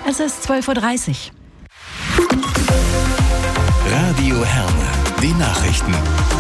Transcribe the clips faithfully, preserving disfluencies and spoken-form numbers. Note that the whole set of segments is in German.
Es ist zwölf Uhr dreißig. Radio Herne, die Nachrichten.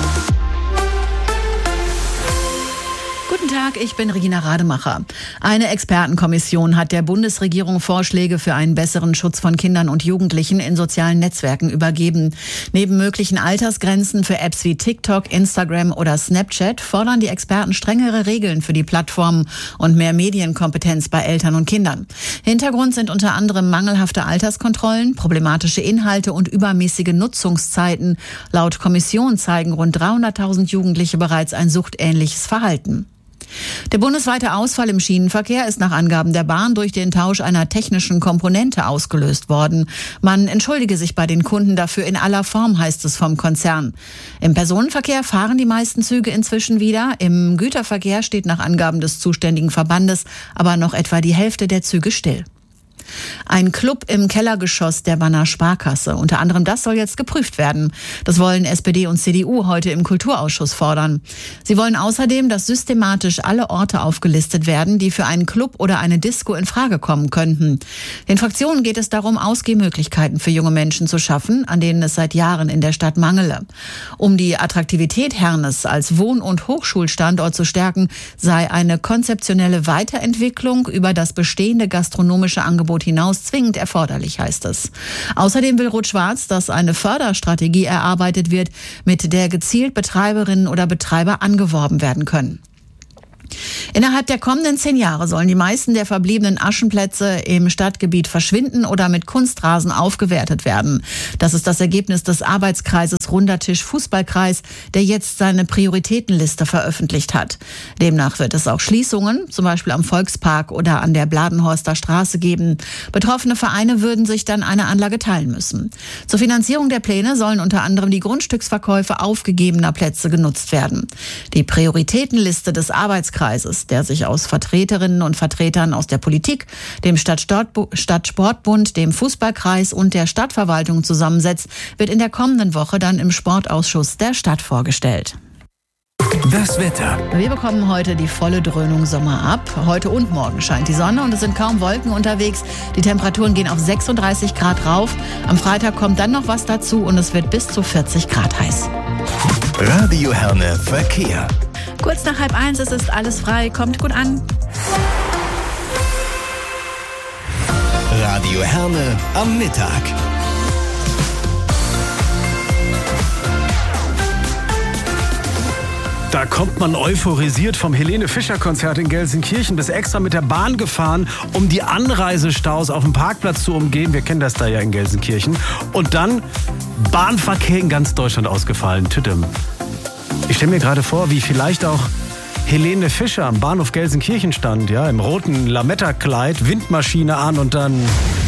Guten Tag, ich bin Regina Rademacher. Eine Expertenkommission hat der Bundesregierung Vorschläge für einen besseren Schutz von Kindern und Jugendlichen in sozialen Netzwerken übergeben. Neben möglichen Altersgrenzen für Apps wie TikTok, Instagram oder Snapchat fordern die Experten strengere Regeln für die Plattformen und mehr Medienkompetenz bei Eltern und Kindern. Hintergrund sind unter anderem mangelhafte Alterskontrollen, problematische Inhalte und übermäßige Nutzungszeiten. Laut Kommission zeigen rund dreihunderttausend Jugendliche bereits ein suchtähnliches Verhalten. Der bundesweite Ausfall im Schienenverkehr ist nach Angaben der Bahn durch den Tausch einer technischen Komponente ausgelöst worden. Man entschuldige sich bei den Kunden dafür in aller Form, heißt es vom Konzern. Im Personenverkehr fahren die meisten Züge inzwischen wieder. Im Güterverkehr steht nach Angaben des zuständigen Verbandes aber noch etwa die Hälfte der Züge still. Ein Club im Kellergeschoss der Banner Sparkasse. Unter anderem das soll jetzt geprüft werden. Das wollen S P D und C D U heute im Kulturausschuss fordern. Sie wollen außerdem, dass systematisch alle Orte aufgelistet werden, die für einen Club oder eine Disco in Frage kommen könnten. Den Fraktionen geht es darum, Ausgehmöglichkeiten für junge Menschen zu schaffen, an denen es seit Jahren in der Stadt mangele. Um die Attraktivität Hernes als Wohn- und Hochschulstandort zu stärken, sei eine konzeptionelle Weiterentwicklung über das bestehende gastronomische Angebot hinaus zwingend erforderlich, heißt es. Außerdem will Rot-Schwarz, dass eine Förderstrategie erarbeitet wird, mit der gezielt Betreiberinnen oder Betreiber angeworben werden können. Innerhalb der kommenden zehn Jahre sollen die meisten der verbliebenen Aschenplätze im Stadtgebiet verschwinden oder mit Kunstrasen aufgewertet werden. Das ist das Ergebnis des Arbeitskreises Runder Tisch Fußballkreis, der jetzt seine Prioritätenliste veröffentlicht hat. Demnach wird es auch Schließungen, zum Beispiel am Volkspark oder an der Bladenhorster Straße geben. Betroffene Vereine würden sich dann eine Anlage teilen müssen. Zur Finanzierung der Pläne sollen unter anderem die Grundstücksverkäufe aufgegebener Plätze genutzt werden. Die Prioritätenliste des Arbeitskreises, der sich aus Vertreterinnen und Vertretern aus der Politik, dem Stadtsportbund, dem Fußballkreis und der Stadtverwaltung zusammensetzt, wird in der kommenden Woche dann im Sportausschuss der Stadt vorgestellt. Das Wetter. Wir bekommen heute die volle Dröhnung Sommer ab. Heute und morgen scheint die Sonne und es sind kaum Wolken unterwegs. Die Temperaturen gehen auf sechsunddreißig Grad rauf. Am Freitag kommt dann noch was dazu und es wird bis zu vierzig Grad heiß. Radio Herne Verkehr. Kurz nach halb eins, es ist alles frei. Kommt gut an. Radio Herne am Mittag. Da kommt man euphorisiert vom Helene-Fischer-Konzert in Gelsenkirchen bis extra mit der Bahn gefahren, um die Anreisestaus auf dem Parkplatz zu umgehen. Wir kennen das da ja in Gelsenkirchen. Und dann Bahnverkehr in ganz Deutschland ausgefallen. Tüdem. Ich stelle mir gerade vor, wie vielleicht auch Helene Fischer am Bahnhof Gelsenkirchen stand, ja, im roten Lametta-Kleid, Windmaschine an und dann